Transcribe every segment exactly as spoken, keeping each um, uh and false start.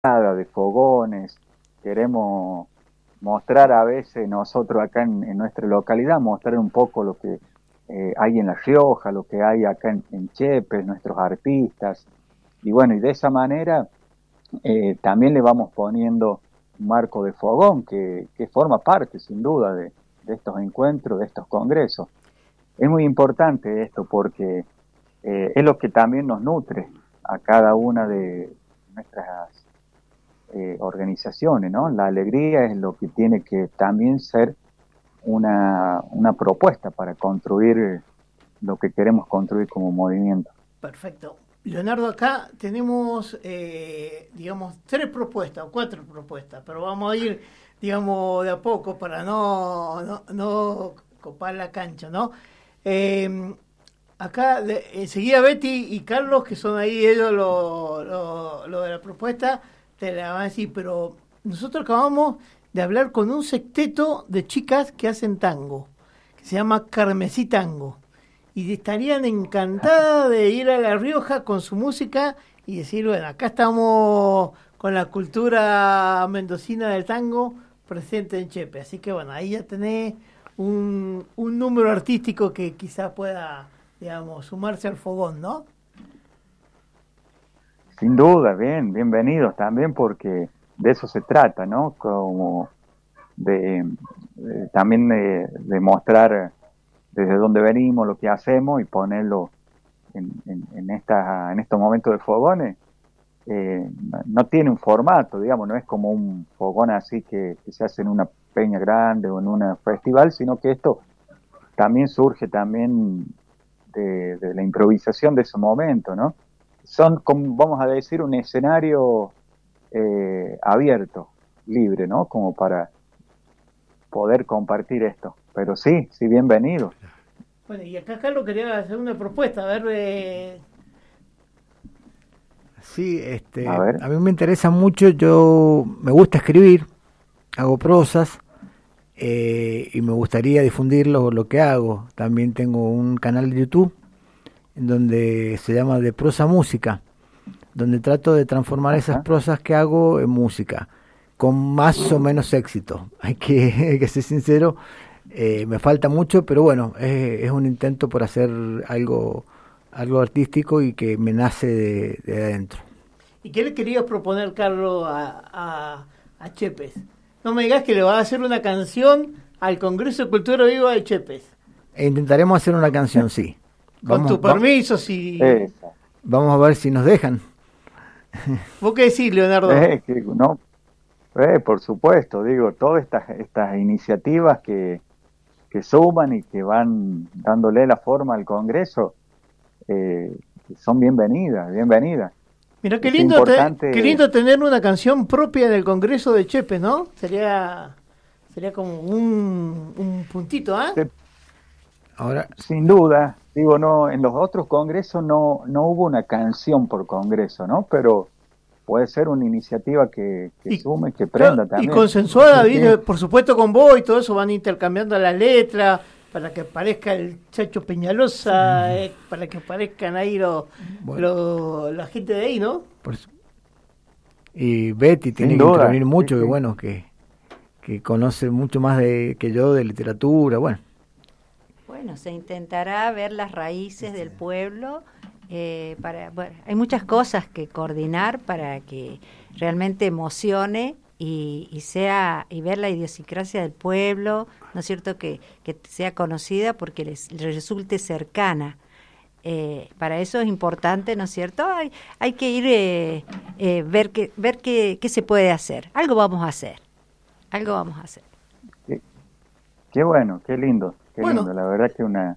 de fogones, queremos mostrar a veces nosotros acá en, en nuestra localidad, mostrar un poco lo que eh, hay en La Rioja, lo que hay acá en, en Chepe, nuestros artistas, y bueno, y de esa manera eh, también le vamos poniendo un marco de fogón que, que forma parte sin duda de, de estos encuentros, de estos congresos. Es muy importante esto porque eh, es lo que también nos nutre a cada una de nuestras eh, organizaciones, ¿no? La alegría es lo que tiene que también ser una, una propuesta para construir lo que queremos construir como movimiento. Perfecto. Leonardo, acá tenemos, eh, digamos, tres propuestas o cuatro propuestas, pero vamos a ir, digamos, de a poco para no, no, no copar la cancha, ¿no? Eh, acá de, enseguida Betty y Carlos, que son ahí ellos lo, lo, lo de la propuesta, te la van a decir, pero nosotros acabamos de hablar con un sexteto de chicas que hacen tango, que se llama Carmesí Tango. Y estarían encantadas de ir a La Rioja con su música y decir, bueno, acá estamos con la cultura mendocina del tango presente en Chepe. Así que bueno, ahí ya tenés un, un número artístico que quizás pueda, digamos, sumarse al fogón, ¿no? Sin duda, bien, bienvenidos también porque de eso se trata, ¿no? Como de, de también de, de mostrar desde dónde venimos, lo que hacemos y ponerlo en, en, en, esta, en estos momentos de fogones. Eh, no tiene un formato, digamos, no es como un fogón así que, que se hace en una peña grande o en un festival, sino que esto también surge también de, de la improvisación de ese momento, ¿no? Son, como vamos a decir, un escenario eh, abierto, libre, ¿no? Como para poder compartir esto. Pero sí, sí, bienvenido. Bueno, y acá Carlos quería hacer una propuesta, a ver... Eh... Sí, este, a, a mí me interesa mucho, yo me gusta escribir, hago prosas, eh, y me gustaría difundir lo, lo que hago. También tengo un canal de YouTube, en donde se llama De Prosa Música, donde trato de transformar esas prosas que hago en música, con más o menos éxito. Hay que, hay que ser sincero, eh, me falta mucho, pero bueno, es, es un intento por hacer algo, algo artístico y que me nace de, de adentro. ¿Y qué le querías proponer, Carlos, a, a, a Chepes? No me digas que le vas a hacer una canción al Congreso de Cultura Viva de Chepes. E intentaremos hacer una canción, sí. Con Vamos, tu permiso, si... Eh, vamos a ver si nos dejan. ¿Vos qué decís, Leonardo? Eh, que, no, eh, por supuesto, digo, todas estas, estas iniciativas que, que suman y que van dándole la forma al Congreso, eh, son bienvenidas, bienvenidas. Mira qué lindo, importante... te, qué lindo tener una canción propia del Congreso de Chepes, ¿no? Sería sería como un, un puntito, ¿ah? ¿eh? Ahora, sin duda, digo, no, en los otros congresos no, no hubo una canción por congreso, ¿no? Pero puede ser una iniciativa que, que y, sume, que prenda claro, también. Y consensuada, sí, ¿sí? Por supuesto con vos y todo eso, van intercambiando las letras para que aparezca el Chacho Peñalosa, mm. eh, para que aparezcan ahí los, bueno. lo, la gente de ahí, ¿no? Por eso. Y Betty tiene que intervenir mucho, sí, que sí. bueno, que, que conoce mucho más de que yo de literatura, bueno. Bueno, se intentará ver las raíces del pueblo. Eh, para, bueno, hay muchas cosas que coordinar para que realmente emocione y, y sea y ver la idiosincrasia del pueblo, ¿no es cierto? Que, que sea conocida porque les, les resulte cercana. Eh, para eso es importante, ¿no es cierto? Hay, hay que ir eh, eh, ver que ver qué qué se puede hacer. Algo vamos a hacer. Algo vamos a hacer. Qué, qué bueno, qué lindo. Qué bueno. Lindo, la verdad que una...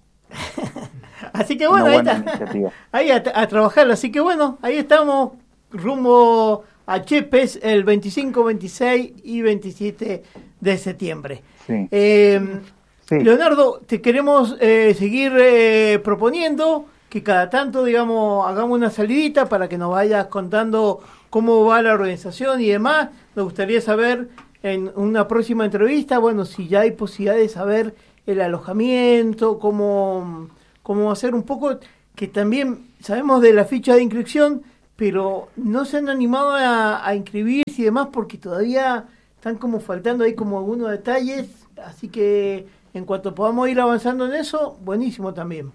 Así que bueno, ahí, está, ahí a, a trabajarlo. Así que bueno, ahí estamos rumbo a Chepes el veinticinco, veintiséis y veintisiete de septiembre. Sí. Eh, sí. Leonardo, te queremos eh, seguir eh, proponiendo que cada tanto, digamos, hagamos una salidita para que nos vayas contando cómo va la organización y demás. Nos gustaría saber en una próxima entrevista, bueno, si ya hay posibilidad de saber el alojamiento, cómo, cómo hacer un poco, que también sabemos de la ficha de inscripción, pero no se han animado a, a inscribirse y demás porque todavía están como faltando ahí como algunos detalles, así que en cuanto podamos ir avanzando en eso, buenísimo también.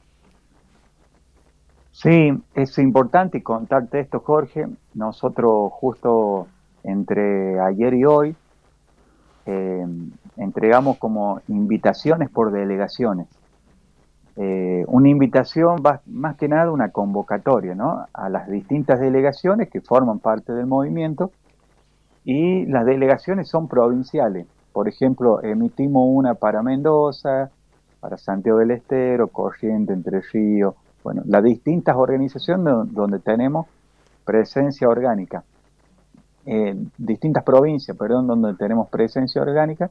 Sí, es importante contarte esto, Jorge. Nosotros justo entre ayer y hoy eh, entregamos como invitaciones por delegaciones. Eh, una invitación va más que nada una convocatoria, ¿no?, a las distintas delegaciones que forman parte del movimiento, y las delegaciones son provinciales. Por ejemplo, emitimos una para Mendoza, para Santiago del Estero, Corrientes, Entre Ríos, bueno, las distintas organizaciones donde tenemos presencia orgánica, eh, distintas provincias, perdón, donde tenemos presencia orgánica,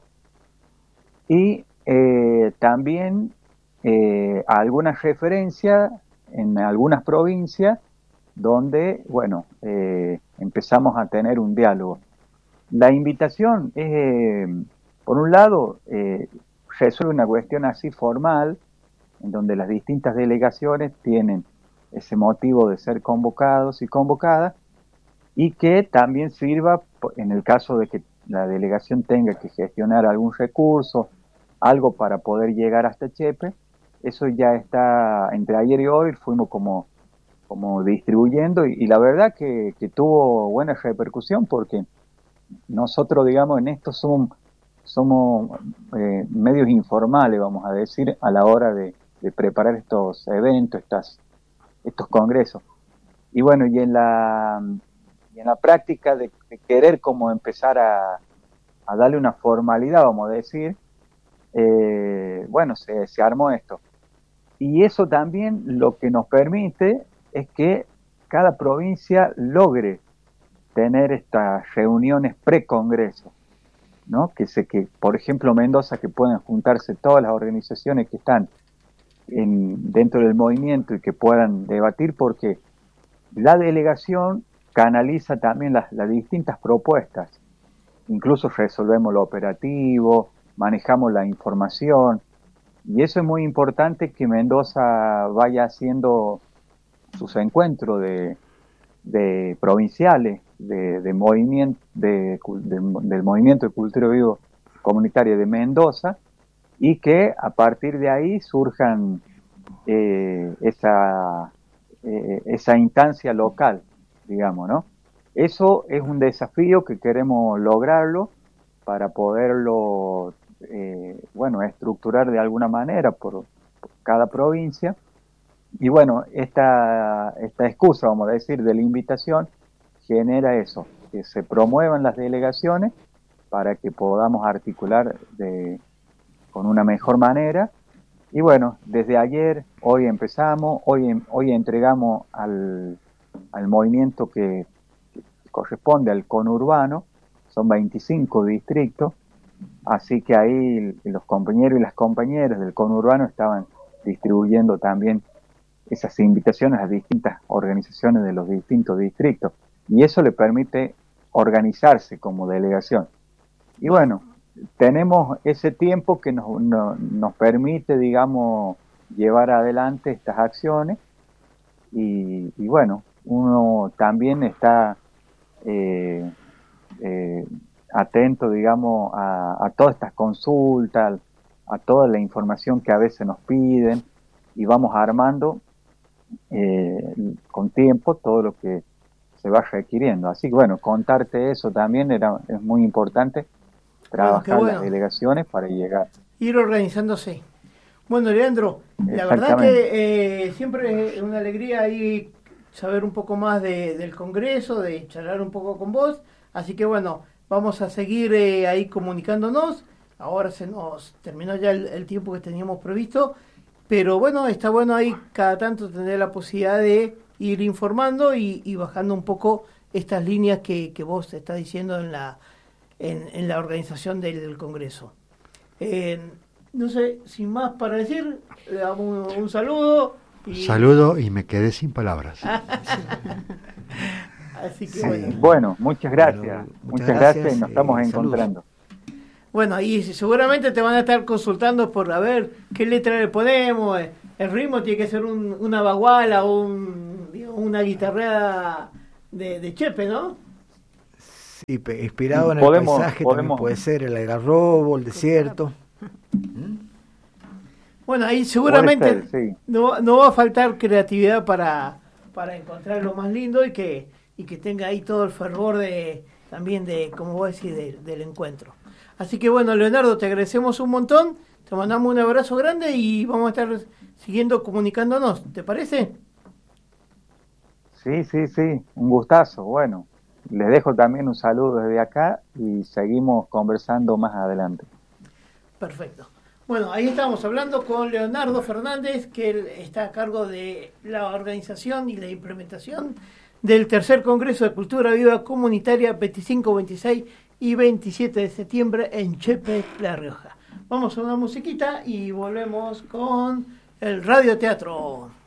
y eh, también eh, alguna referencia en algunas provincias donde, bueno, eh, empezamos a tener un diálogo. La invitación es, eh, por un lado, eh, resuelve una cuestión así formal, en donde las distintas delegaciones tienen ese motivo de ser convocados y convocadas, y que también sirva, en el caso de que la delegación tenga que gestionar algún recurso, algo para poder llegar hasta Chepe. Eso ya está, entre ayer y hoy fuimos como, como distribuyendo, y, y la verdad que, que tuvo buena repercusión, porque nosotros, digamos, en esto somos, somos eh, medios informales, vamos a decir, a la hora de, de preparar estos eventos, estas, estos congresos. Y bueno, y en la, y en la práctica de, de querer como empezar a, a darle una formalidad, vamos a decir, eh, bueno, se, se armó esto. Y eso también lo que nos permite es que cada provincia logre tener estas reuniones pre-congreso, ¿no? Que sé que, por ejemplo, Mendoza, que puedan juntarse todas las organizaciones que están en, dentro del movimiento y que puedan debatir, porque la delegación canaliza también las, las distintas propuestas. Incluso resolvemos lo operativo, manejamos la información, y eso es muy importante, que Mendoza vaya haciendo sus encuentros de, de provinciales, de, de movimiento, de, de, del movimiento de cultura vivo comunitaria de Mendoza, y que a partir de ahí surjan eh, esa, eh, esa instancia local, digamos, ¿no? Eso es un desafío que queremos lograrlo para poderlo, eh, bueno, estructurar de alguna manera por, por cada provincia. Y bueno, esta, esta excusa, vamos a decir, de la invitación, genera eso, que se promuevan las delegaciones para que podamos articular de, con una mejor manera. Y bueno, desde ayer, hoy empezamos, hoy, hoy entregamos al, al movimiento que, que corresponde al conurbano, son veinticinco distritos, así que ahí los compañeros y las compañeras del conurbano estaban distribuyendo también esas invitaciones a distintas organizaciones de los distintos distritos, y eso le permite organizarse como delegación. Y bueno, tenemos ese tiempo que nos, no, nos permite, digamos, llevar adelante estas acciones, y, y bueno, uno también está eh, eh, atento, digamos, a, a todas estas consultas, a toda la información que a veces nos piden, y vamos armando eh, con tiempo todo lo que se va requiriendo. Así que bueno, contarte eso también era, es muy importante, trabajar bueno, las delegaciones para llegar. Ir organizándose. Bueno, Leandro, la verdad que eh, siempre es una alegría ahí saber un poco más de, del Congreso, de charlar un poco con vos, así que bueno, vamos a seguir eh, ahí comunicándonos. Ahora se nos terminó ya el, el tiempo que teníamos previsto, pero bueno, está bueno ahí cada tanto tener la posibilidad de ir informando y, y bajando un poco estas líneas que, que vos estás diciendo en la en, en la organización del Congreso. Eh, no sé, sin más para decir, le damos un, un saludo. Y... Saludo y me quedé sin palabras. Así que sí, bueno. bueno, muchas gracias. Bueno, muchas, muchas gracias, gracias y nos eh, estamos encontrando. Saludos. Bueno, y seguramente te van a estar consultando por a ver qué letra le ponemos. El ritmo tiene que ser un, una baguala o un, digo, una guitarra de, de Chepe, ¿no? Sí, inspirado en podemos, el paisaje, podemos. también puede ser el algarrobo, el desierto. Bueno, ahí seguramente ser, sí. no, no va a faltar creatividad para, para encontrar lo más lindo y que, y que tenga ahí todo el fervor de también de, como vos decís, de, del encuentro. Así que bueno, Leonardo, te agradecemos un montón, te mandamos un abrazo grande y vamos a estar siguiendo comunicándonos, ¿te parece? Sí, sí, sí, un gustazo. Bueno, les dejo también un saludo desde acá y seguimos conversando más adelante. Perfecto. Bueno, ahí estamos hablando con Leonardo Fernández, que él está a cargo de la organización y la implementación del tercer Congreso de Cultura Viva Comunitaria veinticinco, veintiséis y veintisiete de septiembre en Chepe, La Rioja. Vamos a una musiquita y volvemos con el radioteatro.